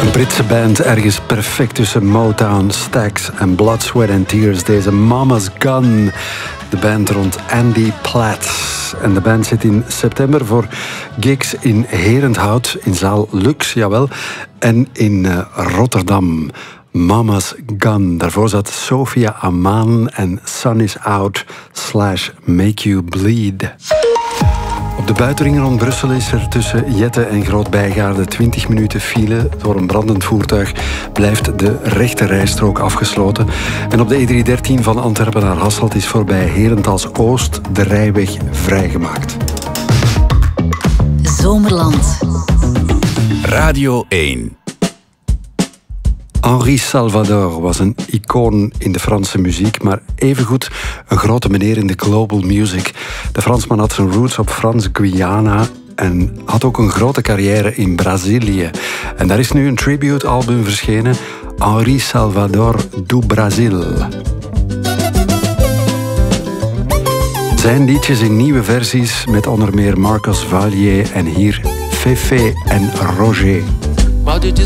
Britse band ergens perfect tussen Motown, Stax en Blood, Sweat and Tears. Deze Mama's Gun, de band rond Andy Platt. En de band zit in september voor gigs in Herenthout, in zaal Lux, jawel, en in Rotterdam. Mama's Gun. Daarvoor zat Sophia Aman en Sun is Out / Make You Bleed. Op de buitenring rond Brussel is er tussen Jette en Groot-Bijgaarde 20 minuten file. Door een brandend voertuig blijft de rechte rijstrook afgesloten. En op de E313 van Antwerpen naar Hasselt is voorbij Herentals-Oost de rijweg vrijgemaakt. Zomerland. Radio 1. Henri Salvador was een icoon in de Franse muziek, maar evengoed een grote meneer in de global music. De Fransman had zijn roots op Frans-Guyana en had ook een grote carrière in Brazilië. En daar is nu een tribute-album verschenen, Henri Salvador do Brasil. Zijn liedjes in nieuwe versies met onder meer Marcos Valier en hier Fefe en Roger. Mal de